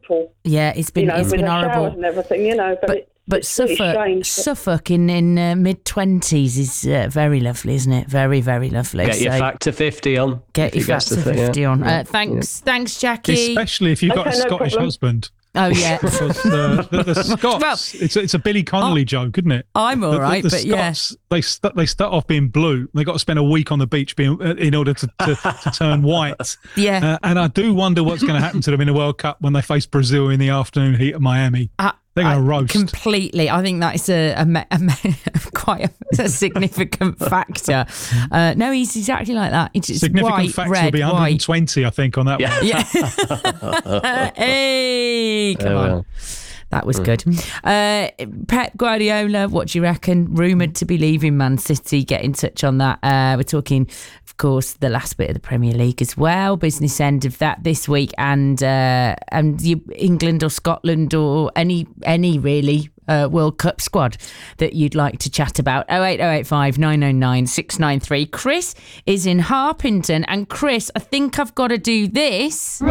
April. Yeah, it's been with the horrible. showers and everything, But it's really strange. Suffolk in mid-20s is very lovely, isn't it? Very, very lovely. Get your factor 50 on. Get your factor 50 on. Yeah. Thanks, Jackie. Especially if you've got a Scottish husband. Oh, yeah. Because the Scots, it's a Billy Connolly joke, isn't it? I'm all right, but Scots, they start off being blue. They got to spend a week on the beach in order to turn white. Yeah. And I do wonder what's going to happen to them in the World Cup when they face Brazil in the afternoon heat of Miami. They're going to roast. Completely. I think that is quite a significant factor. No, he's exactly like that. It's significant white, factor red, will be 120, I think, on that one. Yeah. Hey, come on. That was good. Pep Guardiola, what do you reckon? Rumoured to be leaving Man City. Get in touch on that. We're talking, of course, the last bit of the Premier League as well. Business end of that this week, and England or Scotland or any really World Cup squad that you'd like to chat about. 08085 909 693. Chris is in Harpington, and Chris, I think I've got to do this.